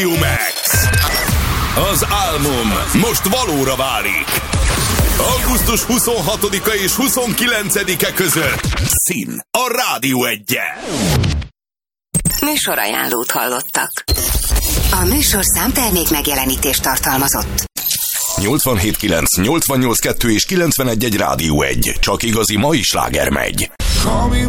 Max. Az álmom most valóra válik. Augusztus 26-a és 29-e között Szín a Rádió 1-en. Műsorajánlót hallottak. A műsorszám termék megjelenítést tartalmazott. 87.9, 88.2 és 91.1 Rádió 1. Csak igazi mai sláger megy. Call me